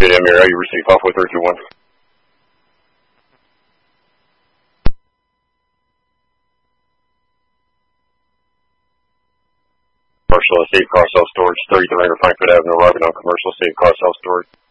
United Emirates, you receive 54321. Commercial Safe Car Self Storage, 3300 Frankfurt Avenue, arriving on Commercial Safe Car Self Storage.